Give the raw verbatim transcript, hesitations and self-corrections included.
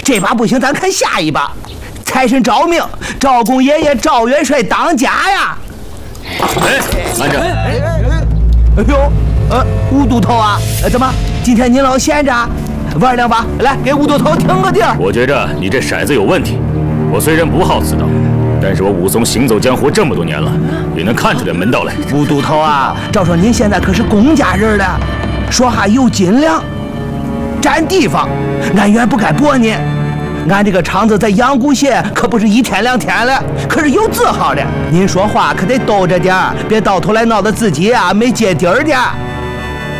这把不行，咱看下一把。财神赵明，赵公爷爷赵元帅当家呀！ 哎，慢着！ 哎呦，呃，吴都头啊，呃，怎么今天您老闲着？玩两把，来给吴都头听个底儿。 我觉着你这骰子有问题。我虽然不好此道，但是我武松行走江湖这么多年了，也能看出点门道来。 吴都头啊，照说您现在可是公家人了，说话有斤两，占地方，俺原不该驳您。俺这个厂子在阳谷县可不是一天两天了，可是有字号的。您说话可得兜着点儿，别到头来闹得自己啊没接底儿的。